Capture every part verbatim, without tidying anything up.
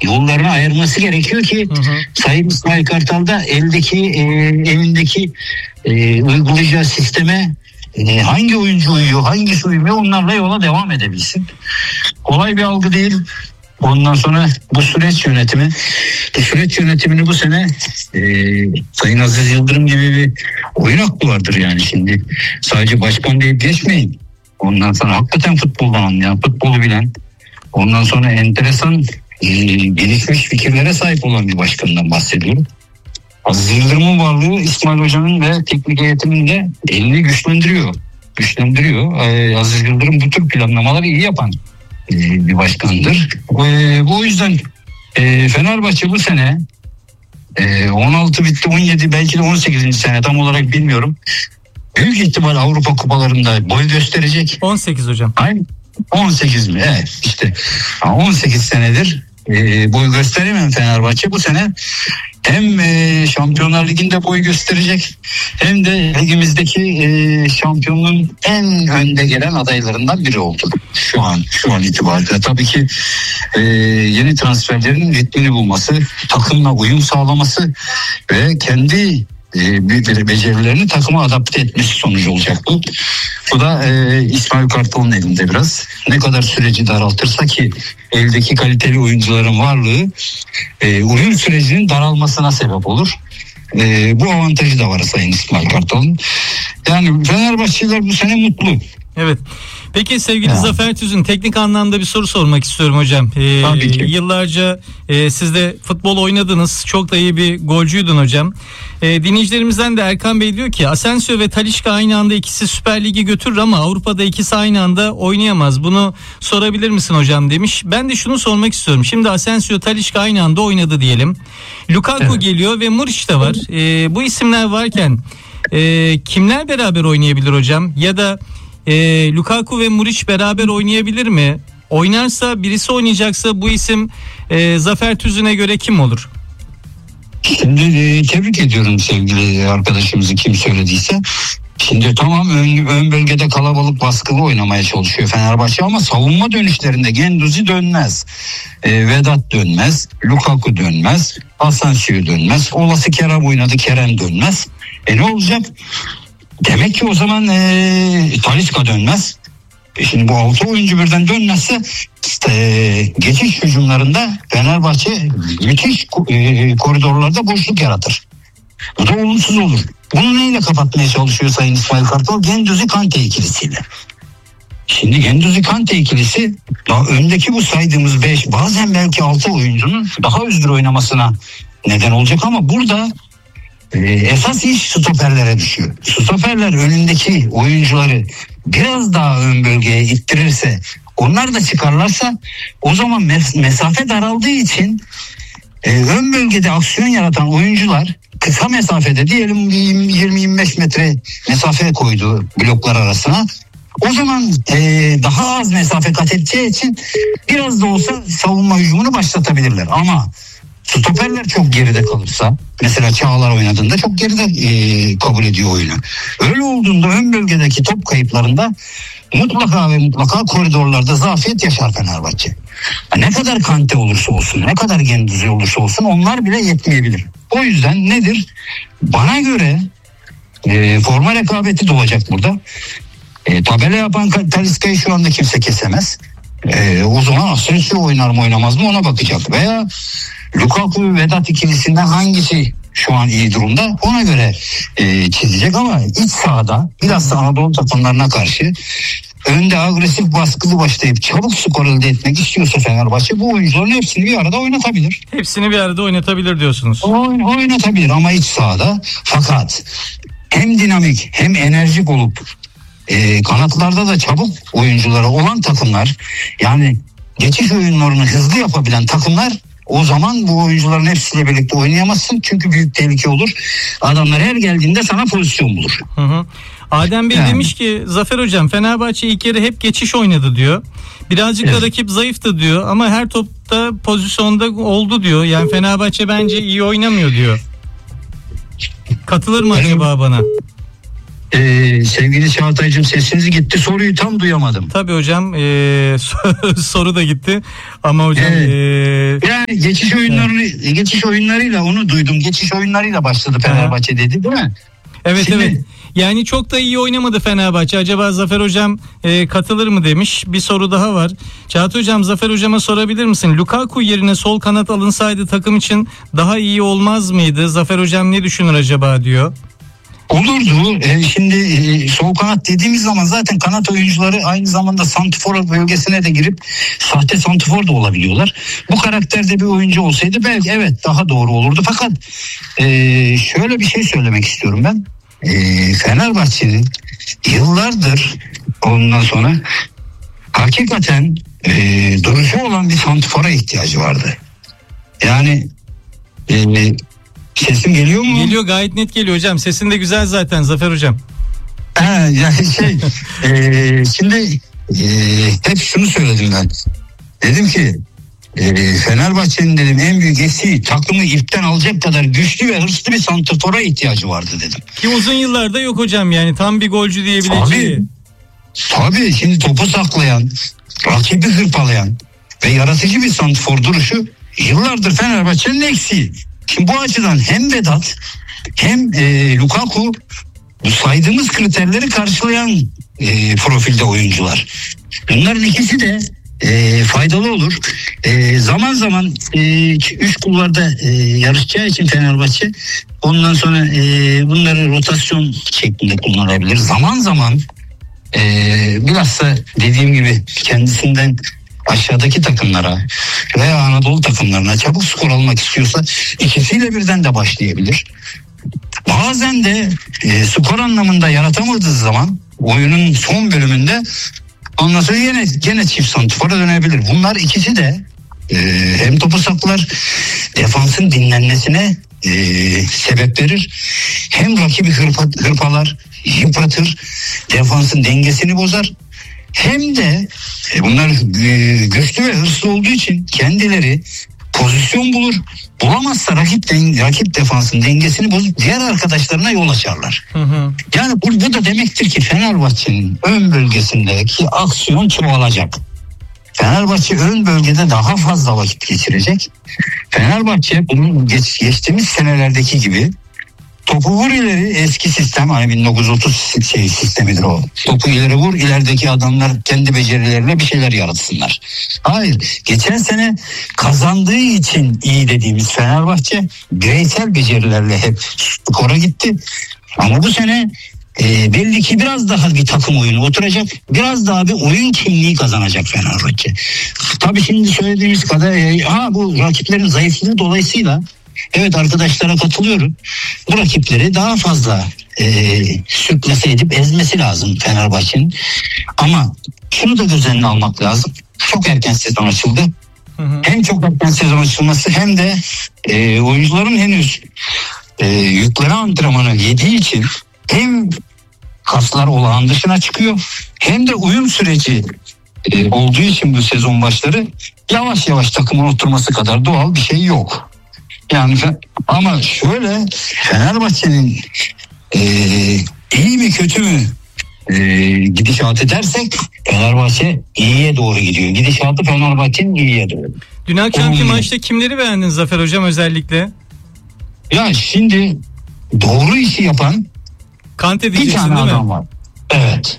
yollarını ayırması gerekiyor ki hı hı. Sayın İsmail Kartal da eldeki e, evindeki e, uygulayacağı sisteme e, hangi oyuncu uyuyor, hangisi uymuyor, onlarla yola devam edebilsin. Kolay bir algı değil. Ondan sonra bu süreç yönetimi, bu süreç yönetimini bu sene e, Sayın Aziz Yıldırım gibi bir oyun aklı vardır yani şimdi. Sadece başkan deyip geçmeyin. Ondan sonra hakikaten futboldan anlayan, futbolu bilen, ondan sonra enteresan e, gelişmiş fikirlere sahip olan bir başkandan bahsediyorum. Aziz Yıldırım'ın varlığı İsmail Hoca'nın ve teknik heyetinin de elini güçlendiriyor. Güçlendiriyor. Ee, Aziz Yıldırım bu tür planlamaları iyi yapan e, bir başkandır. E, bu yüzden e, Fenerbahçe bu sene e, on altı bitti, on yedi belki de on sekizinci sene tam olarak bilmiyorum. Büyük ihtimal Avrupa kupalarında boy gösterecek. on sekiz hocam. Aynı. on sekiz mi? Evet işte on sekiz senedir e, boy gösteremeyen Fenerbahçe bu sene hem e, Şampiyonlar Ligi'nde boy gösterecek hem de ligimizdeki e, şampiyonluğun en önde gelen adaylarından biri oldu. Şu an şu an itibariyle tabii ki e, yeni transferlerin ritmini bulması, takımla uyum sağlaması ve kendi e, bir becerilerini takıma adapte etmesi sonucu olacak bu. Bu da e, İsmail Kartal'ın elinde biraz. Ne kadar süreci daraltırsa ki eldeki kaliteli oyuncuların varlığı e, uyum sürecinin daralmasına sebep olur. E, bu avantajı da var Sayın İsmail Kartal'ın. Yani Fenerbahçeliler bu sene mutlu. Evet. Peki sevgili ya. Zafer Tüzün, teknik anlamda bir soru sormak istiyorum hocam. Ee, Tabii ki. Yıllarca e, siz de futbol oynadınız. Çok da iyi bir golcüydün hocam. E, dinleyicilerimizden de Erkan Bey diyor ki Asensio ve Talisca aynı anda ikisi Süper Lig'i götürür ama Avrupa'da ikisi aynı anda oynayamaz. Bunu sorabilir misin hocam demiş. Ben de şunu sormak istiyorum. Şimdi Asensio, Talisca aynı anda oynadı diyelim. Lukaku evet. geliyor ve Muriç de var. E, bu isimler varken e, kimler beraber oynayabilir hocam? Ya da E, Lukaku ve Muriç beraber oynayabilir mi? Oynarsa, birisi oynayacaksa bu isim e, Zafer Tüzün'e göre kim olur? Şimdi e, tebrik ediyorum sevgili arkadaşımızı, kim söylediyse. Şimdi tamam ön, ön bölgede kalabalık baskılı oynamaya çalışıyor Fenerbahçe ama savunma dönüşlerinde Guendouzi dönmez. E, Vedat dönmez. Lukaku dönmez. Asensio dönmez. Olası Kerem oynadı, Kerem dönmez. E ne olacak? Demek ki o zaman e, Talisca dönmez. E şimdi bu altı oyuncu birden dönmezse işte, e, geçiş hücumlarında Fenerbahçe müthiş e, koridorlarda boşluk yaratır. Bu da olumsuz olur. Bunu neyle kapatmaya çalışıyor Sayın İsmail Kartal? Guendouzi Kante ikilisiyle. Şimdi Guendouzi Kante ikilisi daha öndeki bu saydığımız beş, bazen belki altı oyuncunun daha üzdür oynamasına neden olacak ama burada Ee, esas iş stoperlere düşüyor. Stoperler önündeki oyuncuları biraz daha ön bölgeye ittirirse, onlar da çıkarlarsa o zaman mes- mesafe daraldığı için e, ön bölgede aksiyon yaratan oyuncular kısa mesafede diyelim yirmi yirmi beş metre mesafe koydu bloklar arasına. O zaman e, daha az mesafe kat edeceği için biraz da olsa savunma hücumunu başlatabilirler ama stoperler çok geride kalırsa, mesela Çağlar oynadığında çok geride e, kabul ediyor oyunu. Öyle olduğunda ön bölgedeki top kayıplarında mutlaka ve mutlaka koridorlarda zafiyet yaşar Fenerbahçe. Ne kadar Kante olursa olsun, ne kadar Guendouzi olursa olsun onlar bile yetmeyebilir. O yüzden nedir? Bana göre e, forma rekabeti doğacak burada. E, tabela yapan Talisca'yı şu anda kimse kesemez. E, o zaman Asensio oynar mı oynamaz mı ona bakacak. Veya Lukaku ve Vedat ikilisinden hangisi şu an iyi durumda ona göre e, çizecek ama iç sahada biraz da Anadolu takımlarına karşı önde agresif baskılı başlayıp çabuk skor elde etmek istiyorsa Fenerbahçe bu oyuncuların hepsini bir arada oynatabilir. Hepsini bir arada oynatabilir diyorsunuz. Oyn, oynatabilir ama iç sahada, fakat hem dinamik hem enerjik olup e, kanatlarda da çabuk oyuncuları olan takımlar, yani geçiş oyunlarını hızlı yapabilen takımlar, o zaman bu oyuncuların hepsiyle birlikte oynayamazsın. Çünkü büyük tehlike olur. Adamlar her geldiğinde sana pozisyon bulur. Hı hı. Adem Bey yani demiş ki Zafer Hocam Fenerbahçe ilk yarı hep geçiş oynadı diyor. Birazcık evet. da rakip zayıftı diyor ama her topta pozisyonda oldu diyor. Yani Fenerbahçe bence iyi oynamıyor diyor. Katılır mı acaba bana? Ee, sevgili Çağatay'cığım sesiniz gitti, soruyu tam duyamadım. Tabii hocam e, soru da gitti ama hocam Evet. e, Yani geçiş oyunlarını evet. geçiş oyunlarıyla onu duydum. Geçiş oyunlarıyla başladı Fenerbahçe dedi değil mi? Evet Şimdi, evet. Yani çok da iyi oynamadı Fenerbahçe. Acaba Zafer Hocam e, katılır mı demiş. Bir soru daha var. Çağatay Hocam, Zafer Hocam'a sorabilir misin? Lukaku yerine sol kanat alınsaydı takım için daha iyi olmaz mıydı? Zafer Hocam ne düşünür acaba diyor. Olurdu. Ee, şimdi e, sol kanat dediğimiz zaman zaten kanat oyuncuları aynı zamanda santifor bölgesine de girip sahte santifor da olabiliyorlar. Bu karakterde bir oyuncu olsaydı belki evet daha doğru olurdu. Fakat e, şöyle bir şey söylemek istiyorum ben. E, Fenerbahçe'nin yıllardır ondan sonra hakikaten e, duruşu olan bir santifora ihtiyacı vardı. Yani e, sesim geliyor mu? Geliyor, gayet net geliyor hocam. Sesin de güzel zaten Zafer Hocam. He, yani şey e, şimdi e, hep şunu söyledim ben. Dedim ki e, Fenerbahçe'nin dedim en büyük eksiği takımı ipten alacak kadar güçlü ve hırslı bir santrfora ihtiyacı vardı dedim. Ki uzun yıllarda yok hocam, yani tam bir golcü diyebileceği. Tabii, tabii şimdi topu saklayan, rakibi hırpalayan ve yaratıcı bir santrfor duruşu yıllardır Fenerbahçe'nin eksiği. Şimdi bu açıdan hem Vedat hem e, Lukaku bu saydığımız kriterleri karşılayan e, profilde oyuncular. Bunların ikisi de e, faydalı olur. E, zaman zaman e, üç kulvarda e, yarışacağı için Fenerbahçe ondan sonra e, bunları rotasyon şeklinde kullanabilir. Zaman zaman e, bilhassa dediğim gibi kendisinden aşağıdaki takımlara veya Anadolu takımlarına çabuk skor almak istiyorsa ikisiyle birden de başlayabilir. Bazen de e, skor anlamında yaratamadığı zaman oyunun son bölümünde ondan sonra yine, yine çift santifora dönebilir. Bunlar ikisi de e, hem topu saklar, defansın dinlenmesine e, sebep verir, hem rakibi hırpa, hırpalar, yıpratır, defansın dengesini bozar. Hem de e, bunlar e, güçlü ve hırslı olduğu için kendileri pozisyon bulur. Bulamazsa rakip, den, rakip defansın dengesini bozup diğer arkadaşlarına yol açarlar. Hı hı. Yani bu, bu da demektir ki Fenerbahçe'nin ön bölgesindeki aksiyon çoğalacak. Fenerbahçe ön bölgede daha fazla vakit geçirecek. Fenerbahçe bunun geç, geçtiğimiz senelerdeki gibi topu vur ileri, eski sistem hani bin dokuz yüz otuz şey sistemidir o. Topu ileri vur, ilerideki adamlar kendi becerilerine bir şeyler yaratsınlar. Hayır, geçen sene kazandığı için iyi dediğimiz Fenerbahçe bireysel becerilerle hep skora gitti. Ama bu sene e, belli ki biraz daha bir takım oyunu oturacak. Biraz daha bir oyun kimliği kazanacak Fenerbahçe. Tabii şimdi söylediğimiz kadar e, ha bu rakiplerin zayıflığı dolayısıyla evet arkadaşlara katılıyorum. Bu rakipleri daha fazla e, sürklase edip ezmesi lazım Fenerbahçe'nin. Ama şunu da göz önüne almak lazım. Çok erken sezon açıldı. Hı hı. Hem çok erken sezon açılması hem de e, oyuncuların henüz e, yüklere antrenmanı yediği için hem kaslar olağan dışına çıkıyor hem de uyum süreci e, olduğu için bu sezon başları yavaş yavaş takımın oturması kadar doğal bir şey yok. Yani ama şöyle Fenerbahçe'nin e, iyi mi kötü mü e, gidişat edersek Fenerbahçe iyiye doğru gidiyor. Gidişatı Fenerbahçe'nin iyiye doğru. Dün akşamki Onun maçta kimleri beğendin Zafer Hocam özellikle? Ya şimdi doğru işi yapan Kante bir tane değil adam mi? var. Evet.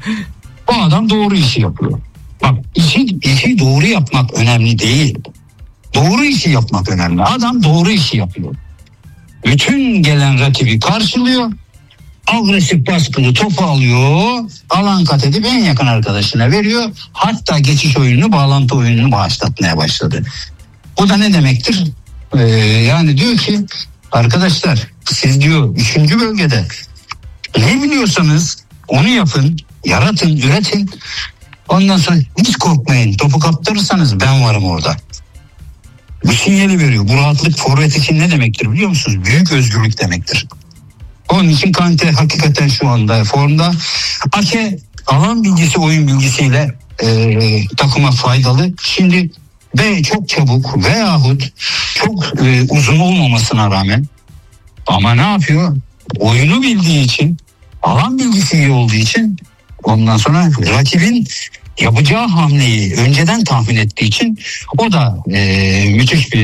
O adam doğru işi yapıyor. Bak işi, işi doğru yapmak önemli değil. Doğru işi yapmak önemli. Adam doğru işi yapıyor. Bütün gelen rakibi karşılıyor. Agresif baskılı topu alıyor. Alan kat edip en yakın arkadaşına veriyor. Hatta geçiş oyununu, bağlantı oyununu bağışlatmaya başladı. Bu da ne demektir? Ee, yani diyor ki arkadaşlar siz diyor üçüncü bölgede ne biliyorsanız onu yapın, yaratın, üretin. Ondan sonra hiç korkmayın. Topu kaptırırsanız ben varım orada. Bu sinyali veriyor. Bu rahatlık forvet için ne demektir biliyor musunuz? Büyük özgürlük demektir. Onun için Kante hakikaten şu anda formda. Ake alan bilgisi, oyun bilgisiyle e, takıma faydalı. Şimdi ve çok çabuk veyahut çok e, uzun olmamasına rağmen ama ne yapıyor? Oyunu bildiği için alan bilgisi iyi olduğu için ondan sonra rakibin yapacağı hamleyi önceden tahmin ettiği için o da e, müthiş bir